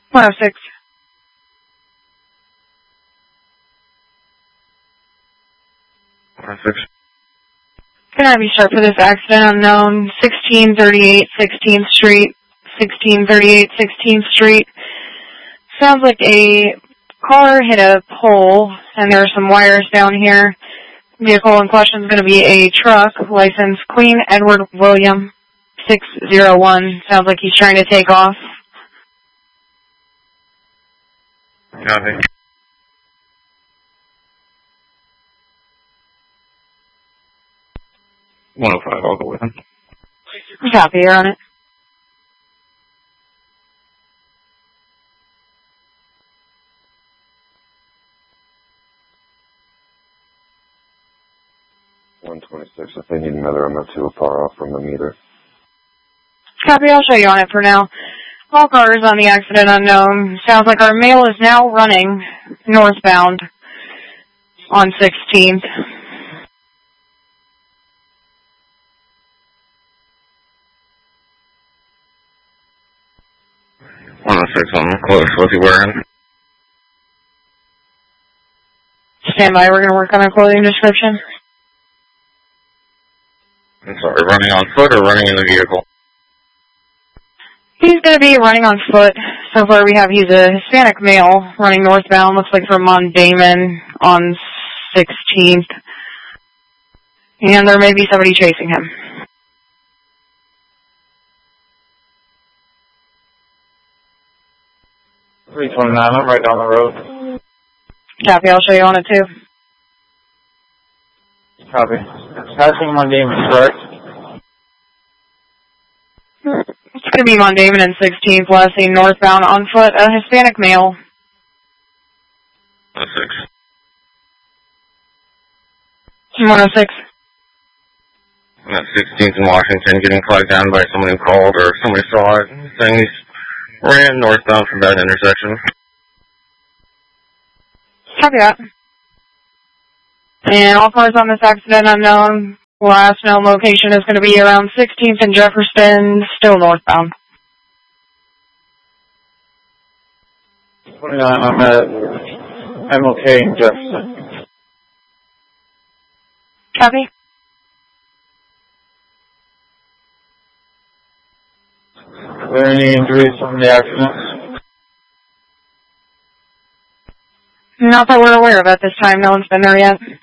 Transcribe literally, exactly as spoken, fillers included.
one oh six. one oh six. Can I be sharp for this accident unknown? sixteen thirty-eight sixteenth Street. sixteen thirty-eight sixteenth Street. Sounds like a car hit a pole, and there are some wires down here. Vehicle in question is going to be a truck, license Queen Edward William six oh one. Sounds like he's trying to take off. Copy. one oh five, I'll go with him. Copy, you're on it. one twenty-six, if they need another, I'm not too far off from them either. Copy, I'll show you on it for now. All cars on the accident unknown. Sounds like our mail is now running northbound on sixteenth. one oh six, I'm close. What's he wearing? Stand by, we're going to work on a clothing description. I'm sorry, running on foot or running in the vehicle? He's going to be running on foot. So far we have, he's a Hispanic male running northbound, looks like from Mondamon on sixteenth. And there may be somebody chasing him. three twenty-nine, I'm right down the road. Copy, I'll show you on it too. Copy. Passing Mondamon, correct? It's going to be Mondamon and sixteenth, last seen northbound on foot, a Hispanic male. one oh six. one oh six. I'm at sixteenth in Washington, getting flagged down by someone who called or somebody saw it, saying he's ran northbound from that intersection. Copy that. And all cars on this accident unknown. Last known location is going to be around sixteenth and Jefferson, still northbound. twenty-nine, I'm at M L K in Jefferson. Copy. Are there any injuries from the accident? Not that we're aware of at this time. No one's been there yet.